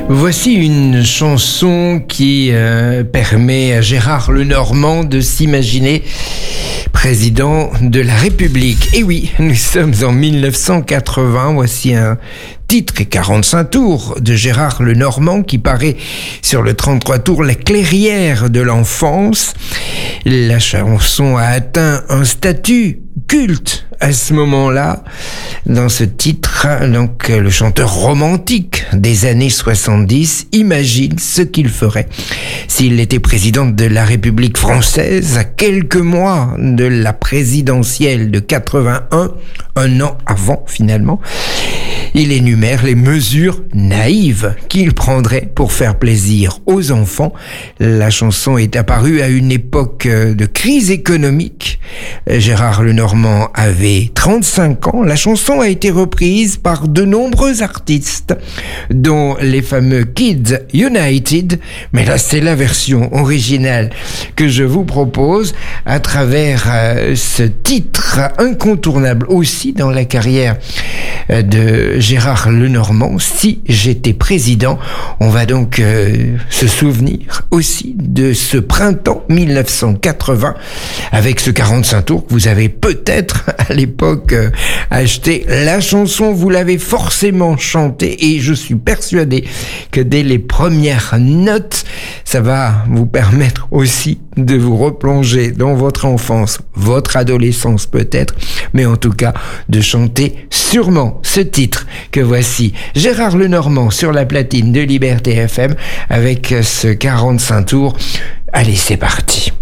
Voici une chanson qui permet à Gérard Lenormand de s'imaginer président de la République. Et oui, nous sommes en 1980, voici un titre et 45 tours de Gérard Lenormand qui paraît sur le 33 tours La Clairière de l'enfance. La chanson a atteint un statut culte à ce moment-là. Dans ce titre, donc, le chanteur romantique des années 70 imagine ce qu'il ferait s'il était président de la République française à quelques mois de la présidentielle de 81, un an avant finalement. Il énumère les mesures naïves qu'il prendrait pour faire plaisir aux enfants. La chanson est apparue à une époque de crise économique. Gérard Lenormand avait 35 ans. La chanson a été reprise par de nombreux artistes, dont les fameux Kids United. Mais là, c'est la version originale que je vous propose à travers ce titre incontournable aussi dans la carrière de Gérard Lenormand, Si j'étais président. On va donc se souvenir aussi de ce printemps 1980 avec ce 45 tours que vous avez peut-être à l'époque acheté. La chanson, vous l'avez forcément chantée et je suis persuadé que dès les premières notes, ça va vous permettre aussi de vous replonger dans votre enfance, votre adolescence peut-être, mais en tout cas de chanter sûrement ce titre que voici. Gérard Lenormand sur la platine de Liberté FM avec ce 45 tours. Allez, c'est parti.